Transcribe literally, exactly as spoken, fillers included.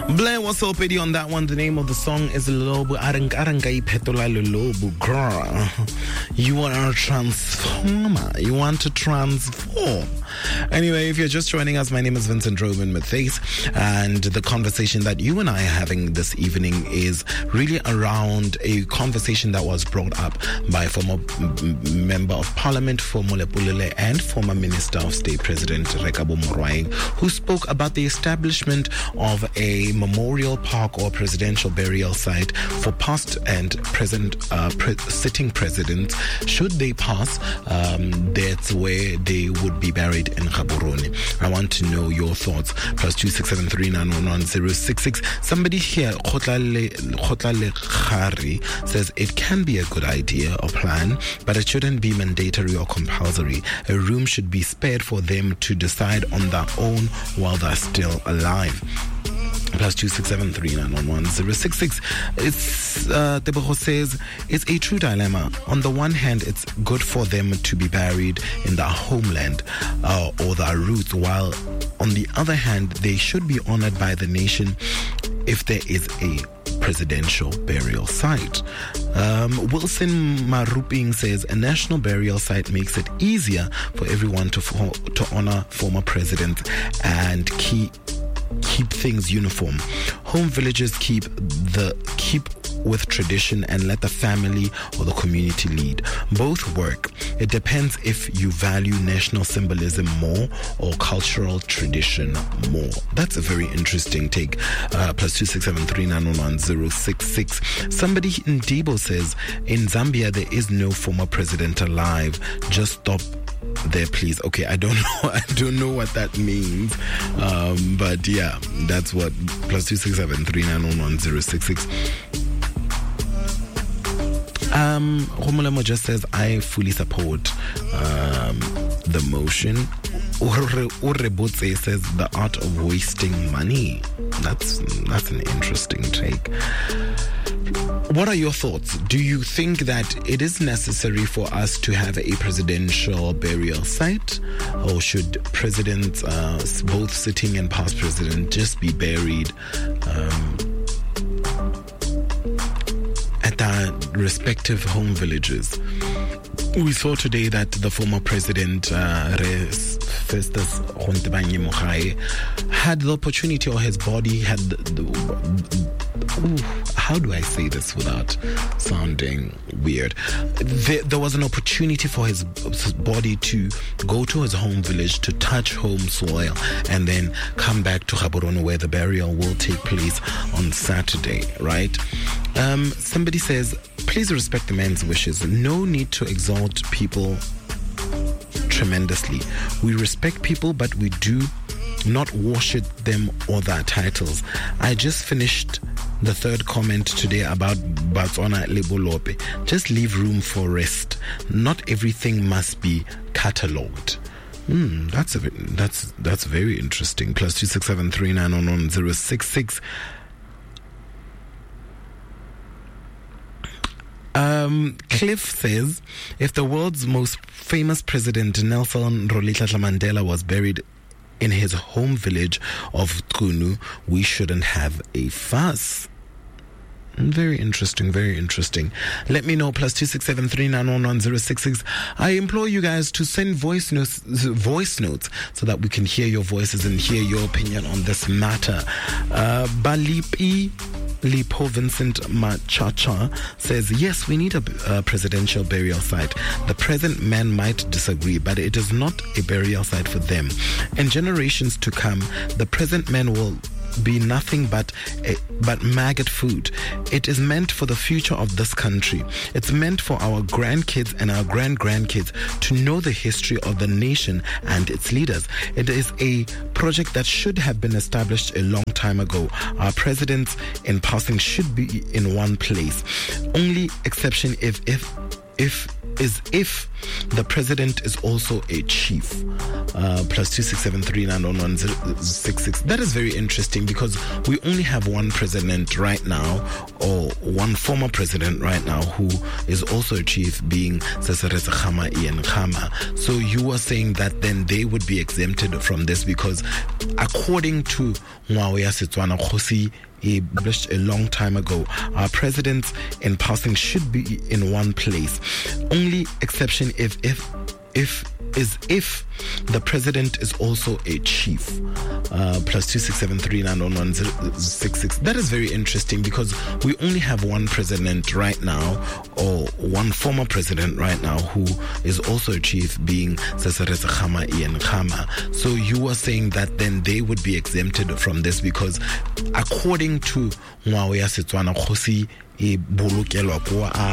Blair was so pity on that one. The name of the song is Lobo Arangai Petola Lobo. Girl, you are a transformer. You want to transform. Anyway, if you're just joining us, my name is Vincent Robin Matthais, and the conversation that you and I are having this evening is really around a conversation that was brought up by former m- Member of Parliament for Molepulele and former Minister of State President Rekabo Morwai, who spoke about the establishment of a memorial park or presidential burial site for past and present uh, pre- sitting presidents. Should they pass, um, that's where they would be buried in Gaborone. I want to know your thoughts. Plus two six seven three nine one one zero six six. Somebody here, Khotlale Khari, says it can be a good idea or plan, but it shouldn't be mandatory or compulsory. A room should be spared for them to decide on their own while they're still alive. Plus two six seven three nine one one zero six six. It's uh, Tebogo says it's a true dilemma. On the one hand, it's good for them to be buried in their homeland uh, or their roots, while on the other hand, they should be honored by the nation if there is a presidential burial site. Um, Wilson Maruping says a national burial site makes it easier for everyone to for, to honor former presidents and keep. keep things uniform. Home villages keep the keep with tradition and let the family or the community lead. Both work. It depends if you value national symbolism more or cultural tradition more. That's a very interesting take. Uh, plus two six seven three nine one one zero six six. Somebody in Debo says in Zambia there is no former president alive. Just stop there, please. Okay, I don't know. I don't know what that means. Um, but yeah, that's what plus two six seven three nine one one zero six six. Um, Romulemo just says I fully support um, the motion. Urebutse says the art of wasting money. That's that's an interesting take. What are your thoughts? Do you think that it is necessary for us to have a presidential burial site, or should presidents, uh, both sitting and past president, just be buried um, at their respective home villages? We saw today that the former president, uh, Festus Rantibanye Mogae, had the opportunity, or his body had the, the Ooh, how do I say this without sounding weird? There, there was an opportunity for his, his body to go to his home village, to touch home soil, and then come back to Gaborone, where the burial will take place on Saturday, right? Um, somebody says, please respect the man's wishes. No need to exalt people tremendously. We respect people, but we do not worship them or their titles. I just finished the third comment today about Botswana Lebolope. Just leave room for rest. Not everything must be catalogued. Hmm, that's a that's that's very interesting. Plus two six seven three nine one one zero six six. Um, Cliff says, if the world's most famous president Nelson Rolihlahla Mandela was buried in his home village of Qunu, we shouldn't have a fuss. Very interesting, very interesting. Let me know, plus two six seven three nine one one zero six six. I implore you guys to send voice notes, voice notes so that we can hear your voices and hear your opinion on this matter. Uh, Balipi Lipo Vincent Machacha says, yes, we need a, a presidential burial site. The present man might disagree, but it is not a burial site for them. In generations to come, the present man will be nothing but a, but maggot food. It is meant for the future of this country. It's meant for our grandkids and our grand-grandkids to know the history of the nation and its leaders. It is a project that should have been established a long time ago. Our presidents in passing should be in one place. Only exception if if if is if the president is also a chief. Uh, plus two six seven three nine one one zero six six. That is very interesting because we only have one president right now, or one former president right now, who is also a chief, being Seseretse Khama Ian Khama. So you are saying that then they would be exempted from this because, according to Ngwao ya Setswana Kgosi, he published a long time ago, our presidents in passing should be in one place. Only exception if if if is if the president is also a chief. Uh, plus two six seven three nine one one zero six six. That is very interesting because we only have one president right now, or one former president right now, who is also a chief, being Seseretse Khama Ian Khama. So you are saying that then they would be exempted from this because, according to Ngwao ya Setswana Kgosi, e bolokelwa ko